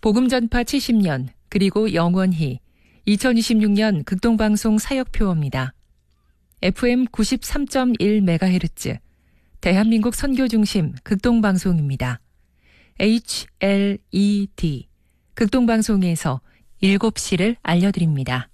복음전파 70년 그리고 영원히 2026년 극동방송 사역표어입니다. FM 93.1MHz 대한민국 선교중심 극동방송입니다. HLED 극동방송에서 7시를 알려드립니다.